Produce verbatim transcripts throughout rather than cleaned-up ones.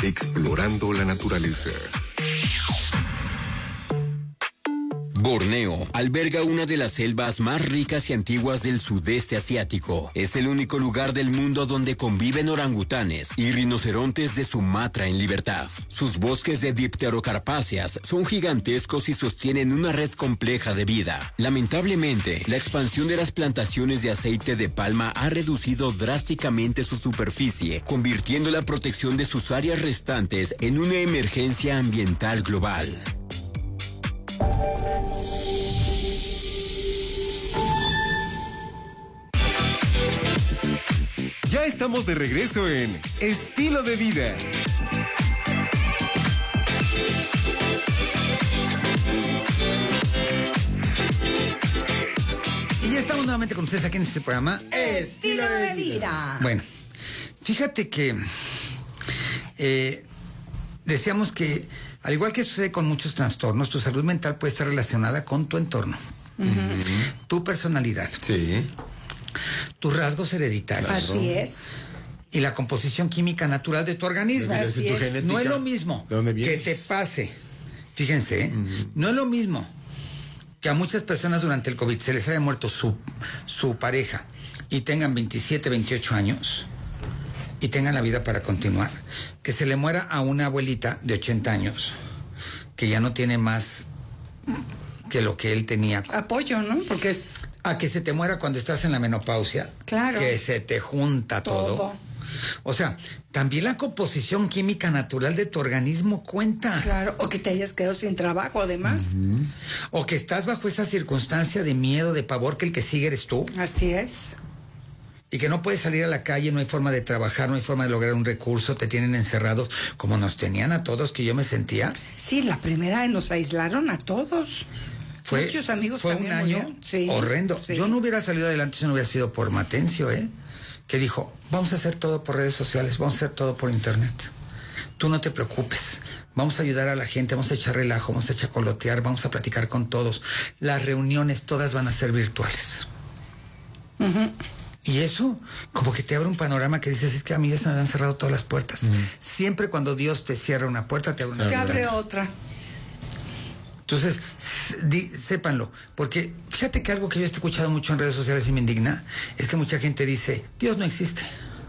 explorando la naturaleza. Borneo alberga una de las selvas más ricas y antiguas del sudeste asiático. Es el único lugar del mundo donde conviven orangutanes y rinocerontes de Sumatra en libertad. Sus bosques de dipterocarpáceas son gigantescos y sostienen una red compleja de vida. Lamentablemente, la expansión de las plantaciones de aceite de palma ha reducido drásticamente su superficie, convirtiendo la protección de sus áreas restantes en una emergencia ambiental global. Ya estamos de regreso en Estilo de Vida. Y ya estamos nuevamente con ustedes aquí en este programa Estilo de Vida. Bueno, fíjate que eh, decíamos que al igual que sucede con muchos trastornos, tu salud mental puede estar relacionada con tu entorno, uh-huh. tu personalidad, sí, tus rasgos hereditarios. Así es. Y la composición química natural de tu organismo. Así es. Genética, no es lo mismo ¿de dónde que vienes? te pase. Fíjense, ¿eh? uh-huh. no es lo mismo que a muchas personas durante el COVID se les haya muerto su, su pareja y tengan veintisiete, veintiocho años y tengan la vida para continuar, que se le muera a una abuelita de ochenta años que ya no tiene más que lo que él tenía. Apoyo, ¿no? Porque es... A que se te muera cuando estás en la menopausia. Claro. Que se te junta todo. todo. O sea, también la composición química natural de tu organismo cuenta. Claro, o que te hayas quedado sin trabajo, además. Uh-huh. O que estás bajo esa circunstancia de miedo, de pavor, que el que sigue eres tú. Así es. Y que no puedes salir a la calle, no hay forma de trabajar, no hay forma de lograr un recurso, te tienen encerrados, como nos tenían a todos, que yo me sentía. Sí, la primera nos aislaron a todos. Fue, Muchos amigos fue un año sí, horrendo. Sí. Yo no hubiera salido adelante si no hubiera sido por Matencio, ¿eh? Que dijo, vamos a hacer todo por redes sociales, vamos a hacer todo por internet. Tú no te preocupes, vamos a ayudar a la gente, vamos a echar relajo, vamos a chacolotear, vamos a platicar con todos. Las reuniones todas van a ser virtuales. Uh-huh. Y eso, como que te abre un panorama que dices, es que a mí ya se me habían cerrado todas las puertas. Uh-huh. Siempre cuando Dios te cierra una puerta, te abre una puerta. Te abre otra. Entonces, di, sépanlo, porque fíjate que algo que yo he escuchado mucho en redes sociales y me indigna, es que mucha gente dice, Dios no existe.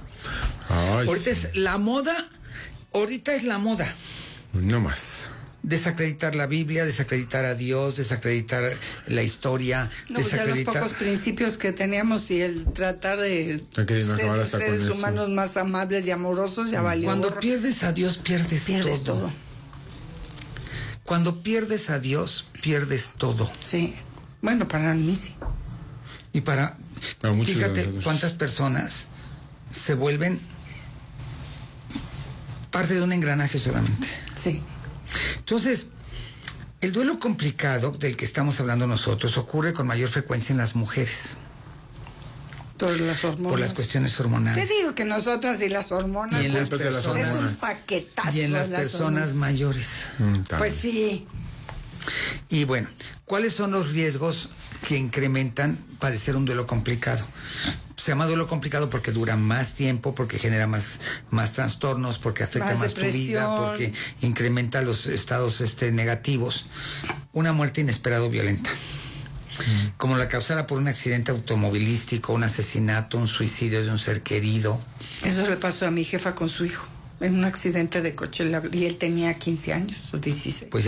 Ay, ahorita sí. es la moda, ahorita es la moda. No más. Desacreditar la Biblia, desacreditar a Dios, desacreditar la historia, no, desacreditar... Pues ya los pocos principios que teníamos y el tratar de ser seres humanos más amables y amorosos ya valió. Cuando gorro. pierdes a Dios, pierdes, pierdes todo. todo. Cuando pierdes a Dios, pierdes todo. Sí. Bueno, para mí sí. Y para... para fíjate cuántas personas se vuelven parte de un engranaje solamente. Sí. Entonces, el duelo complicado del que estamos hablando nosotros ocurre con mayor frecuencia en las mujeres. Por las hormonas. Por las cuestiones hormonales. Te digo que nosotras y las hormonas. Y en las personas, es un paquetazo. Y en las, las personas hormonas. mayores. Mm, pues sí. Y bueno, ¿cuáles son los riesgos que incrementan padecer un duelo complicado? Se llama duelo complicado porque dura más tiempo, porque genera más, más trastornos, porque afecta más, más tu vida, porque incrementa los estados este, negativos. Una muerte inesperada o violenta. Mm. Como la causada por un accidente automovilístico, un asesinato, un suicidio de un ser querido. Eso le pasó a mi jefa con su hijo, en un accidente de coche, y él tenía quince años o dieciséis. Pues